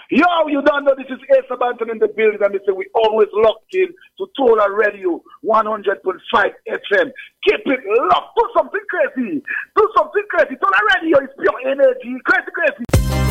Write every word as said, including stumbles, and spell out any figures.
Yo, you don't know this is Asa Banton in the building, and they say we always locked in to Tola Radio one hundred point five F M. Keep it locked. Do something crazy. Do something crazy. Tola Radio is pure energy. Crazy, crazy.